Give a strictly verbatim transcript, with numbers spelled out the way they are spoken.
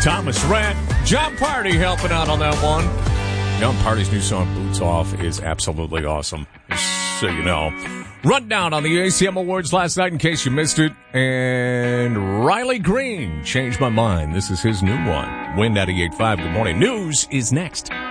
Thomas Rhett. John Party helping out on that one. John Party's new song, Boots Off, is absolutely awesome. Just so you know. Rundown on the A C M Awards last night in case you missed it. And Riley Green, Changed My Mind. This is his new one. Win ninety-eight point five. Good morning. News is next.